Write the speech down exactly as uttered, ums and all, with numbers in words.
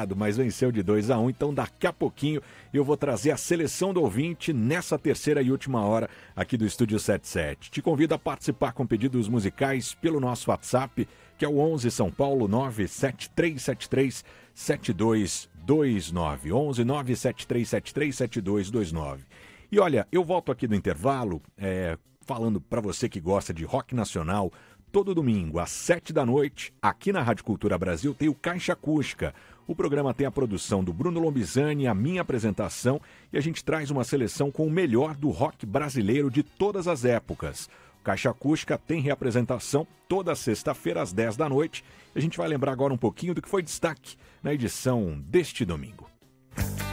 eliminado, mas venceu de dois a um. Então daqui a pouquinho eu vou trazer a seleção do ouvinte nessa terceira e última hora aqui do Estúdio setenta e sete. Te convido a participar com pedidos musicais pelo nosso WhatsApp, que é o onze São Paulo nove sete três sete três sete dois dois nove. onze nove sete três sete três sete dois dois nove. E olha, eu volto aqui do intervalo é, falando para você que gosta de rock nacional. Todo domingo, às sete da noite, aqui na Rádio Cultura Brasil, tem o Caixa Acústica. O programa tem a produção do Bruno Lombizani, a minha apresentação, e a gente traz uma seleção com o melhor do rock brasileiro de todas as épocas. O Caixa Acústica tem reapresentação toda sexta-feira, às dez da noite. E a gente vai lembrar agora um pouquinho do que foi destaque na edição deste domingo.